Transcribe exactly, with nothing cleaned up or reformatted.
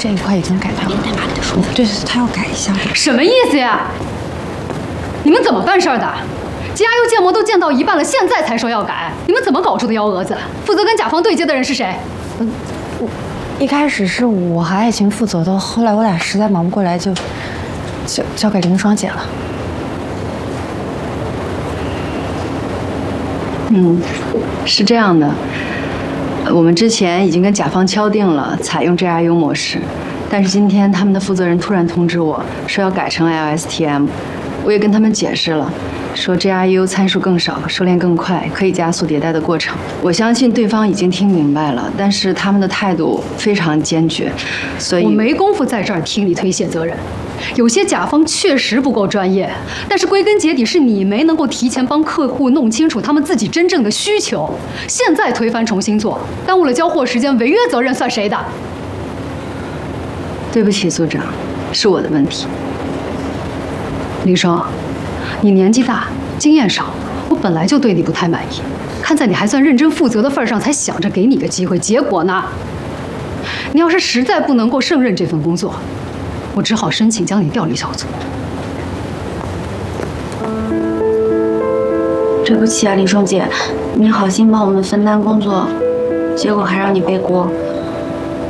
这一块已经改掉了。 代码里的说法， 对，他要改一下。 什么意思呀？你们怎么办事的？G R U 建模都建到一半了，现在才说要改，你们怎么搞出的幺蛾子？负责跟甲方对接的人是谁？ 嗯，我一开始是我和爱情负责的，后来我俩实在忙不过来，就交交给林双姐了。 嗯，是这样的，我们之前已经跟甲方敲定了采用 G R U 模式，但是今天他们的负责人突然通知我说要改成 L S T M， 我也跟他们解释了。 说 G R U 参数更少，收敛更快，可以加速迭代的过程。我相信对方已经听明白了，但是他们的态度非常坚决，所以我没工夫在这儿听你推卸责任。有些甲方确实不够专业，但是归根结底是你没能够提前帮客户弄清楚他们自己真正的需求，现在推翻重新做，耽误了交货时间，违约责任算谁的？对不起，组长，是我的问题。林双。 你年纪大，经验少，我本来就对你不太满意。看在你还算认真负责的份上，才想着给你个机会。结果呢？你要是实在不能够胜任这份工作，我只好申请将你调离小组。 对不起啊，李双姐，你好心帮我们分担工作，结果还让你背锅。